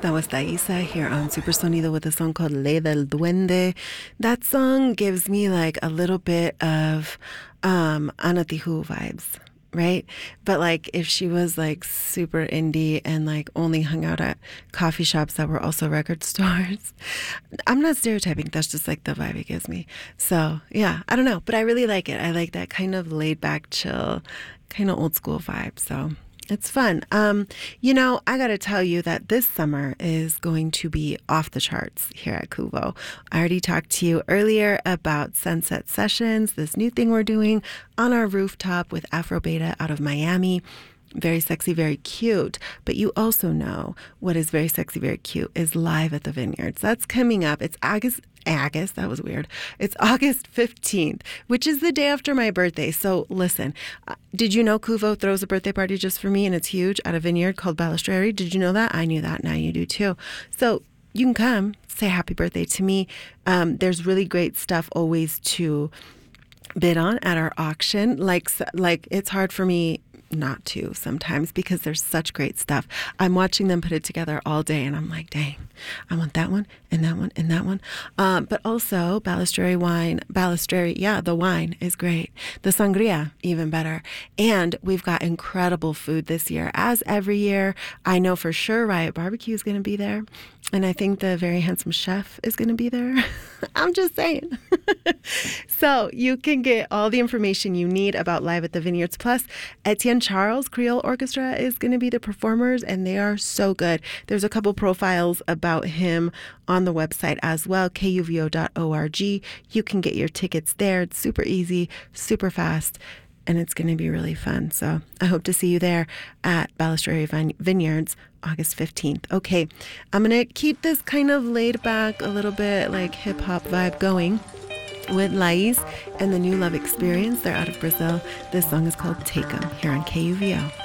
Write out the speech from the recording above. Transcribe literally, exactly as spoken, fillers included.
That was Thaisa here on Super Sonido with a song called Ley del Duende. That song gives me like a little bit of um, Ana Tijoux vibes, right? But like if she was like super indie and like only hung out at coffee shops that were also record stores. I'm not stereotyping. That's just like the vibe it gives me. So yeah, I don't know, but I really like it. I like that kind of laid back, chill, kind of old school vibe. So it's fun. Um, you know, I got to tell you that this summer is going to be off the charts here at Kuvo. I already talked to you earlier about Sunset Sessions, this new thing we're doing on our rooftop with Afro Beta out of Miami. Very sexy, very cute. But you also know what is very sexy, very cute is Live at the Vineyards. That's coming up. It's August. August, that was weird. It's August fifteenth, which is the day after my birthday. So listen, uh, did you know Kuvo throws a birthday party just for me and it's huge at a vineyard called Balistreri? Did you know that? I knew that. Now you do too. So you can come say happy birthday to me. Um, there's really great stuff always to bid on at our auction. Like, like it's hard for me not to sometimes because there's such great stuff. I'm watching them put it together all day and I'm like, dang, I want that one and that one and that one. Um, but also Balistreri wine, Balistreri, yeah, the wine is great. The sangria, even better. And we've got incredible food this year. As every year, I know for sure Riot Barbecue is going to be there. And I think the very handsome chef is going to be there. I'm just saying. So you can get all the information you need about Live at the Vineyards. Plus, Etienne Charles Creole Orchestra is going to be the performers, and they are so good. There's a couple profiles about him on the website as well, K U V O dot org. You can get your tickets there. It's super easy, super fast, and it's going to be really fun. So I hope to see you there at Balistreri Vine- Vineyards, August fifteenth. Okay, I'm going to keep this kind of laid back, a little bit like hip hop vibe going with Lais and the New Love Experience. They're out of Brazil. This song is called Take 'Em here on K U V O.